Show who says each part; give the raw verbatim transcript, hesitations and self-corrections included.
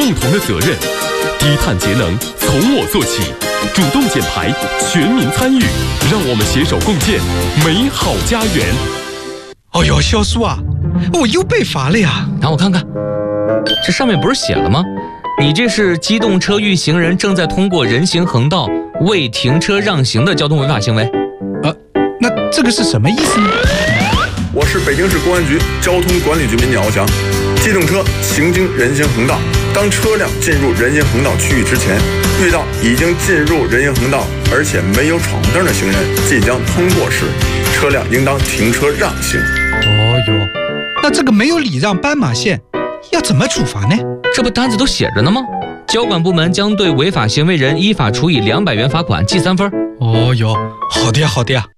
Speaker 1: 共同的责任。低碳节能从我做起，主动减排，全民参与，让我们携手共建美好家园。
Speaker 2: 哦呦，肖叔啊，我又被罚了呀！
Speaker 3: 让我看看，这上面不是写了吗？你这是机动车遇行人正在通过人行横道未停车让行的交通违法行为。
Speaker 2: 呃，那这个是什么意思呢？
Speaker 4: 我是北京市公安局交通管理局民警敖翔。机动车行经人行横道，当车辆进入人行横道区域之前，遇到已经进入人行横道而且没有闯红灯的行人即将通过时，车辆应当停车让行。
Speaker 2: 哦哟，那这个没有礼让斑马线，要怎么处罚呢？
Speaker 3: 这不单子都写着呢吗？交管部门将对违法行为人依法处以两百元罚款，记三分。
Speaker 2: 哦哟，好的呀，好的呀。